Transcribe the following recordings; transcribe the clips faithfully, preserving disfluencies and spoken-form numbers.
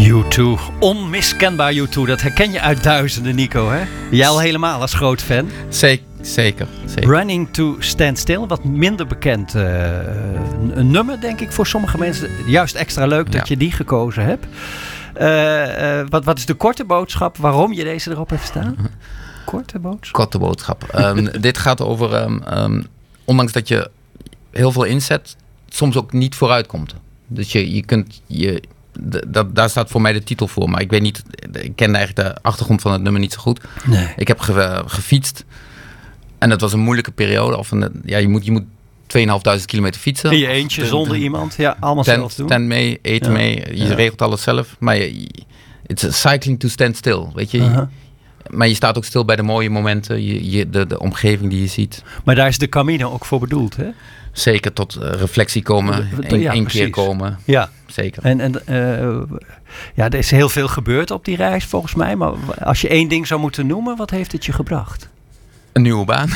U twee, onmiskenbaar U twee. Dat herken je uit duizenden, Nico, hè? Jij al helemaal als groot fan. Zeker, zeker. zeker. Running to Stand Still, wat minder bekend uh, een nummer, denk ik, voor sommige mensen. Juist extra leuk dat ja. je die gekozen hebt. Uh, uh, wat, wat is de korte boodschap waarom je deze erop hebt staan? Korte boodschap? Korte boodschap. Um, dit gaat over, um, um, ondanks dat je heel veel inzet, soms ook niet vooruit komt. Dus je, je kunt... Je, Dat, daar staat voor mij de titel voor. Maar ik weet niet, ik ken eigenlijk de achtergrond van het nummer niet zo goed. Nee. Ik heb ge, gefietst. En dat was een moeilijke periode. Of een, ja, je moet, je moet tweeënhalfduizend kilometer fietsen. In je eentje, ten, zonder ten, iemand. Ja, allemaal tent, zelf doen. Tent mee, eten ja. mee. Je ja. regelt alles zelf. Maar je, it's a cycling to stand still. Weet je? Uh-huh. Maar je staat ook stil bij de mooie momenten. Je, je, de, de omgeving die je ziet. Maar daar is de Camino ook voor bedoeld, hè? Zeker, tot uh, reflectie komen. Eén ja, keer komen. Ja. Zeker. En, en uh, ja, er is heel veel gebeurd op die reis volgens mij. Maar als je één ding zou moeten noemen, wat heeft het je gebracht? Een nieuwe baan.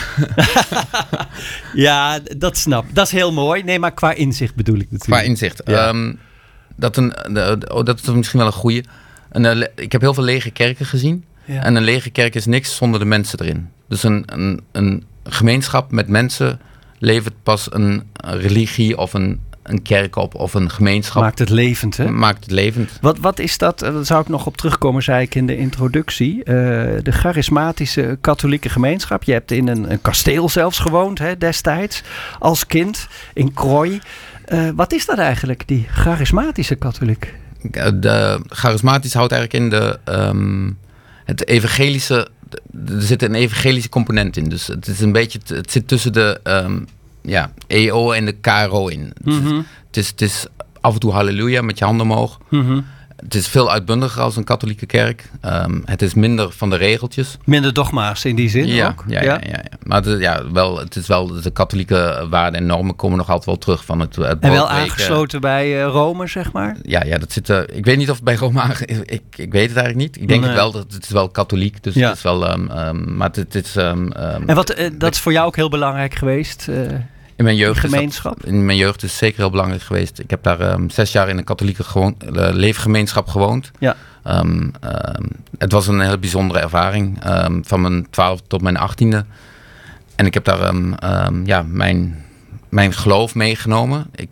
Ja, dat snap ik. Dat is heel mooi. Nee, maar qua inzicht bedoel ik natuurlijk. Qua inzicht. Ja. Um, dat, een, oh, dat is misschien wel een goeie. Een, uh, ik heb heel veel lege kerken gezien. Ja. En een lege kerk is niks zonder de mensen erin. Dus een, een, een gemeenschap met mensen levert pas een, een religie of een, een kerk op of een gemeenschap. Maakt het levend, hè? Maakt het levend. Wat, wat is dat? Daar zou ik nog op terugkomen, zei ik in de introductie. Uh, de charismatische katholieke gemeenschap. Je hebt in een, een kasteel zelfs gewoond, hè, destijds, als kind, in Krooi. Uh, wat is dat eigenlijk, die charismatische katholiek? De charismatisch houdt eigenlijk in de, um, het evangelische. Er zit een evangelische component in. Dus het is een beetje, het zit tussen de um, ja, E O en de K R O in. Mm-hmm. Het, is, het is af en toe halleluja met je handen omhoog. Mm-hmm. Het is veel uitbundiger als een katholieke kerk. Um, het is minder van de regeltjes. Minder dogma's in die zin ja, ook? Ja, ja, ja, ja. Maar de, ja, wel, het is wel, de katholieke waarden en normen komen nog altijd wel terug. Van het, het en wel aangesloten bij uh, Rome, zeg maar? Ja, ja dat zit, uh, ik weet niet of het bij Rome aange... Ik, ik, ik weet het eigenlijk niet. Ik denk nee. het wel, dat het is wel katholiek. Dus ja. het is wel... Um, um, maar het, het is... Um, um, en wat, uh, dat is voor jou ook heel belangrijk geweest? Uh, in mijn jeugd gemeenschap? Dat, in mijn jeugd is het zeker heel belangrijk geweest. Ik heb daar um, zes jaar in een katholieke gewoon, uh, leefgemeenschap gewoond. Ja. Um, um, het was een hele bijzondere ervaring. Um, van mijn twaalf tot mijn achttiende. En ik heb daar um, um, ja, mijn, mijn geloof meegenomen. Ik,